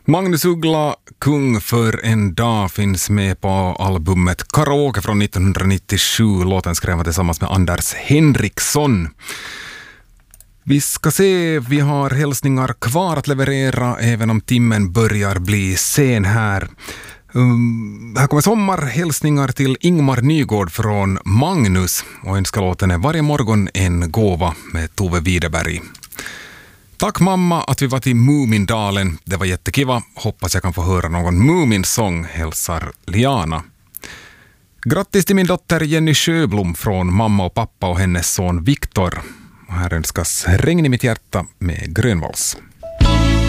Magnus Uggla, Kung för en dag, finns med på albumet Karaoke från 1997. Låten skrev tillsammans med Anders Henriksson. Vi ska se, vi har hälsningar kvar att leverera även om timmen börjar bli sen här. Här kommer sommarhälsningar till Ingmar Nygård från Magnus, och önskalåten är Varje morgon en gåva med Tove Widerberg. Tack mamma att vi var till Mumindalen, det var jättekiva. Hoppas jag kan få höra någon Muminsång, hälsar Liana. Grattis till min dotter Jenny Sjöblom från mamma och pappa och hennes son Viktor. Och här önskas Regn i mitt hjärta med Grönvals.